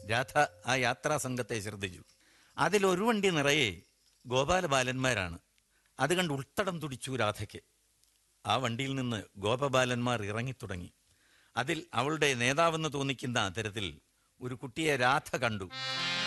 രാധ ആ യാത്രാ സംഘത്തെ ശ്രദ്ധിച്ചു. അതിലൊരു വണ്ടി നിറയെ ഗോപാലബാലന്മാരാണ്. അത് കണ്ട് ഉൾത്തടം തുടിച്ചു രാധയ്ക്ക്. ആ വണ്ടിയിൽ നിന്ന് ഗോപബാലന്മാർ ഇറങ്ങിത്തുടങ്ങി. അതിൽ അവളുടെ നേതാവെന്ന് തോന്നിക്കുന്ന തരത്തിൽ ഒരു കുട്ടിയെ രാധ കണ്ടു.